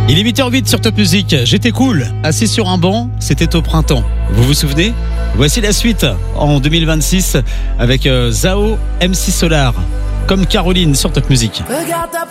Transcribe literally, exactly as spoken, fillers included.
Il est huit heures huit sur Top Music. J'étais cool, assis sur un banc, c'était au printemps. Vous vous souvenez ? Voici la suite en deux mille vingt-six avec euh, Zao, M C Solar, comme Caroline sur Top Music. Regarde ta